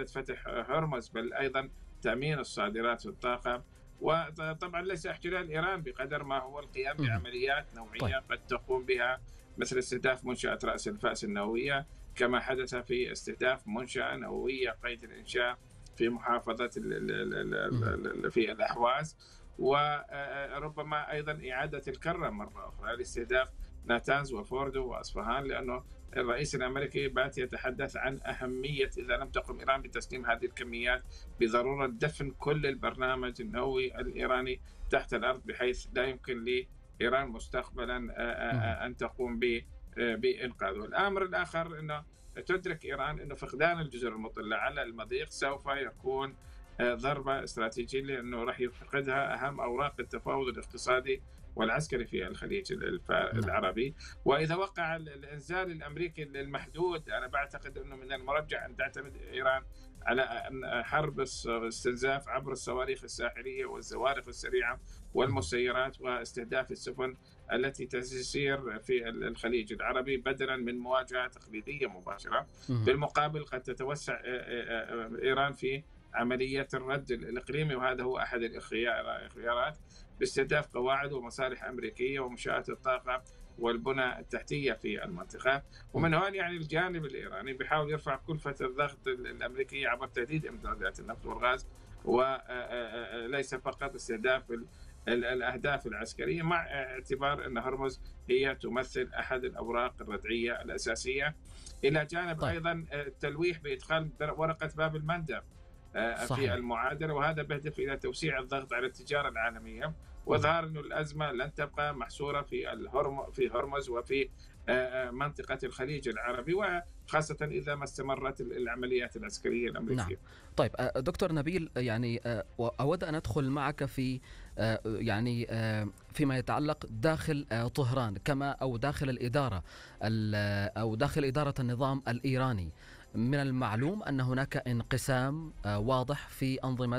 إعادة فتح هرمز، بل أيضا تأمين الصادرات والطاقة. وطبعا ليس احتلال إيران بقدر ما هو القيام اهم. بعمليات طيب. نوعية قد تقوم بها، مثل استهداف منشأة رأس الفأس النووية، كما حدث في استهداف منشأة نووية قيد الإنشاء في محافظة اهم. في الأحواز. وربما أيضا إعادة الكرة مرة أخرى لاستهداف ناتانز وفوردو وأصفهان، لأنه الرئيس الأمريكي بات يتحدث عن أهمية إذا لم تقم إيران بتسليم هذه الكميات بضرورة دفن كل البرنامج النووي الإيراني تحت الأرض، بحيث لا يمكن لإيران مستقبلا اهم. أن تقوم بإنقاذه. الأمر الآخر أنه تدرك إيران أنه فقدان الجزر المطلة على المضيق سوف يكون ضربة استراتيجية، لأنه راح يفقدها أهم أوراق التفاوض الاقتصادي والعسكري في الخليج نعم. العربي. وإذا وقع الإنزال الأمريكي المحدود، أنا بعتقد أنه من المرجح أن تعتمد إيران على حرب استنزاف عبر الصواريخ الساحلية والزوارق السريعة اهم. والمسيرات واستهداف السفن التي تسير في الخليج العربي، بدلا من مواجهة تقليدية مباشرة. اهم. بالمقابل قد تتوسع إيران في عملية الرد الإقليمي، وهذا هو أحد الخيارات، باستهداف قواعد ومصالح أمريكية ومنشآت الطاقة والبنى التحتية في المنطقة. اهم. ومن هون يعني الجانب الإيراني بيحاول يرفع كلفة الضغط الأمريكي عبر تهديد إمدادات النفط والغاز، وليس فقط استهداف الأهداف العسكرية، مع اعتبار أن هرمز هي تمثل أحد الأوراق الردعية الأساسية، إلى جانب طيب. أيضا التلويح بإدخال ورقة باب المندب في صحيح. المعادلة، وهذا بيهدف إلى توسيع الضغط على التجارة العالمية، اهم. وإظهار أن الأزمة لن تبقى محصورة في هرمز وفي منطقة الخليج العربي، وخاصة إذا ما استمرت العمليات العسكرية نعم. الأمريكية. طيب، دكتور نبيل، يعني أود أن أدخل معك في يعني فيما يتعلق داخل طهران، كما أو داخل الإدارة أو داخل إدارة النظام الإيراني. من المعلوم أن هناك انقسام واضح في أنظمة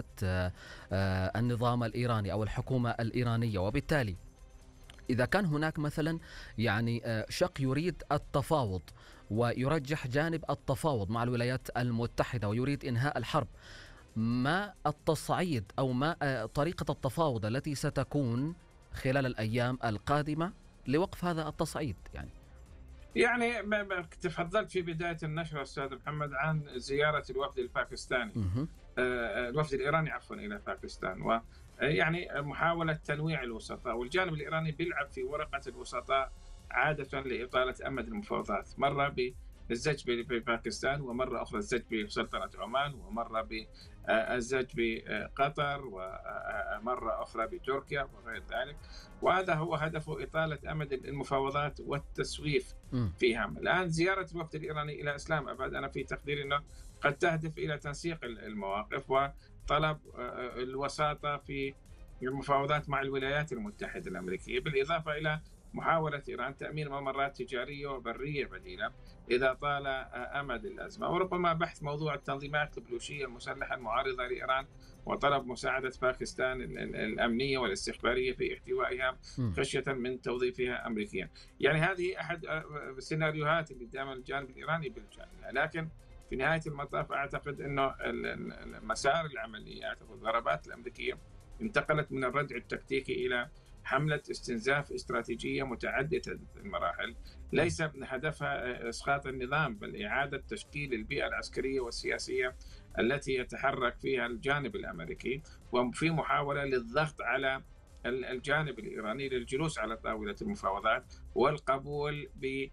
النظام الإيراني أو الحكومة الإيرانية، وبالتالي إذا كان هناك مثلا يعني شق يريد التفاوض ويرجح جانب التفاوض مع الولايات المتحدة ويريد إنهاء الحرب، ما التصعيد أو ما طريقة التفاوض التي ستكون خلال الأيام القادمة لوقف هذا التصعيد يعني؟ يعني تفضلت في بداية النشرة أستاذ محمد عن زيارة الوفد الباكستاني، مهم. الوفد الإيراني عفوا إلى باكستان، ويعني محاولة تنويع الوسطاء، والجانب الإيراني بيلعب في ورقة الوسطاء عادة لإطالة أمد المفاوضات، مرة بالزج بباكستان، ومرة أخرى الزج بسلطنة عمان، ومرة بالزج بقطر، ومرة أخرى بتركيا وغير ذلك. وهذا هو هدفه، إطالة أمد المفاوضات والتسويف مم. فيها. الآن زيارة الوفد الإيراني إلى إسلام أباد، أنا في تقديري أنه قد تهدف إلى تنسيق المواقف وطلب الوساطة في المفاوضات مع الولايات المتحدة الأمريكية، بالإضافة إلى محاولة إيران تأمين ممرات تجارية وبرية بديلة إذا طال أمد الأزمة، وربما بحث موضوع التنظيمات البلوشية المسلحة المعارضة لإيران، وطلب مساعدة باكستان الأمنية والاستخبارية في احتوائها مم. خشية من توظيفها أمريكيا. يعني هذه أحد السيناريوهات اللي قدام الجانب الإيراني بالجانب، لكن في نهاية المطاف أعتقد أنه مسار العمليات والضربات الأمريكية انتقلت من الردع التكتيكي إلى حملة استنزاف استراتيجية متعددة المراحل، مم. ليس هدفها إسقاط النظام، بل إعادة تشكيل البيئة العسكرية والسياسية التي يتحرك فيها الجانب الأمريكي، وفي محاولة للضغط على الجانب الإيراني للجلوس على طاولة المفاوضات والقبول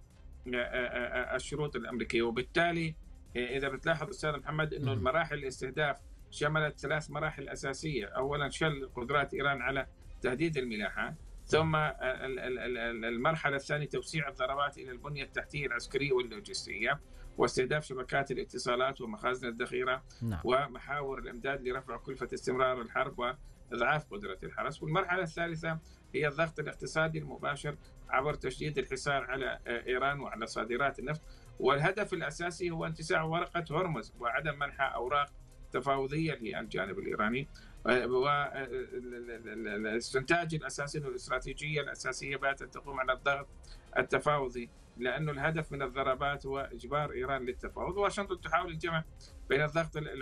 بالشروط الأمريكية. وبالتالي إذا بتلاحظ أستاذ محمد أنه مم. المراحل الاستهداف شملت 3 مراحل أساسية: أولا شل قدرات إيران على تهديد الملاحة، مم. ثم المرحلة الثانية توسيع الضربات إلى البنية التحتية العسكرية واللوجستية، واستهداف شبكات الاتصالات ومخازن الذخيرة نعم. ومحاور الإمداد لرفع كلفة استمرار الحرب وإضعاف قدرة الحرس. والمرحلة الثالثة هي الضغط الاقتصادي المباشر عبر تشديد الحصار على إيران وعلى صادرات النفط، والهدف الأساسي هو انتزاع ورقة هرمز وعدم منح أوراق تفاوضية للجانب الإيراني. والاستنتاج الأساسي والاستراتيجية الأساسية باتت تقوم على الضغط التفاوضي، لأنه الهدف من الضربات هو إجبار إيران للتفاوض، واشنطن تحاول الجمع بين الضغط